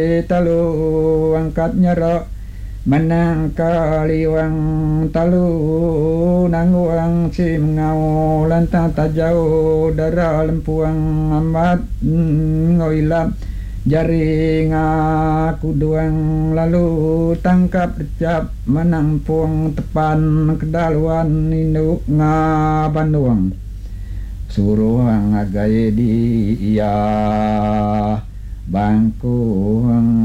talu angkat nyerok menang kaliwang talu nanguang sim ngau lantang tajau dara lempuang amat ngoilap jaring aku duang lalu tangkap recap menampung tepan kedaluan induk ngabanduang suruh ngagai di iya bangku